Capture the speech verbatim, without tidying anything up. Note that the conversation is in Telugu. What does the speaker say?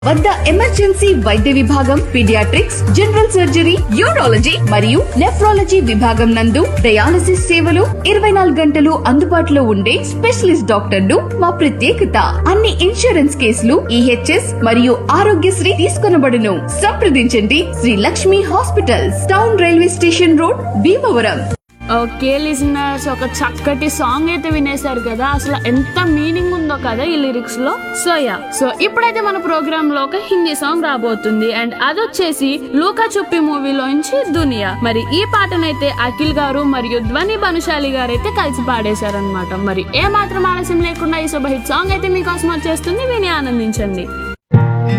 వద్ద ఎమర్జెన్సీ వైద్య విభాగం, పీడియాట్రిక్స్, జనరల్ సర్జరీ, యూరాలజీ మరియు నెఫ్రాలజీ విభాగం నందు డయాలసిస్ సేవలు ఇరవై నాలుగు గంటలు అందుబాటులో ఉండే స్పెషలిస్ట్ డాక్టర్లు మా ప్రత్యేకత. అన్ని ఇన్సూరెన్స్ కేసులు ఈహెచ్ఎస్ మరియు ఆరోగ్యశ్రీ తీసుకొనబడును. సంప్రదించండి Shri Lakshmi hospitals, town railway station road, Bhimavaram. Okay listeners, ఒక చక్కటి సాంగ్ అయితే వినేశారు కదా. అసలు ఎంత మీనింగ్ ఉందో కదా ఈ లిరిక్స్ లో. సో యా సో ఇప్పుడైతే మన ప్రోగ్రామ్ లో ఒక హిందీ సాంగ్ రాబోతుంది, అండ్ అదొచ్చేసి లూకా చుప్పి మూవీలోంచి దునియా. మరి ఈ పాటనైతే అఖిల్ గారు మరియు ధ్వని భానుశాలి గారు అయితే కలిసి పాడేశారనమాట. మరి ఏ మాత్రం ఆలస్యం లేకుండా ఈ శుభ హిట్ సాంగ్ అయితే మీకోసం వచ్చేస్తుంది, విని ఆనందించండి.